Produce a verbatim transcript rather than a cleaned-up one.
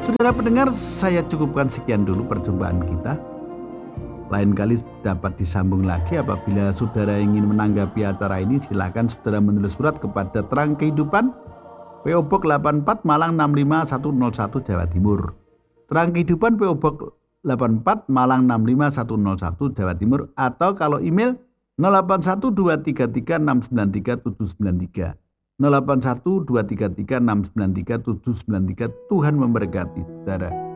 Saudara pendengar, saya cukupkan sekian dulu perjumpaan kita. Lain kali dapat disambung lagi. Apabila saudara ingin menanggapi acara ini, silakan saudara menulis surat kepada Terang Kehidupan, P O Box delapan puluh empat Malang enam lima satu nol satu Jawa Timur. Terang Kehidupan, P O Box delapan puluh empat Malang enam lima satu nol satu Jawa Timur. Atau kalau email nol delapan satu dua tiga tiga enam sembilan tiga tujuh sembilan tiga nol delapan satu dua tiga tiga enam sembilan tiga tujuh sembilan tiga. Tuhan memberkati saudara.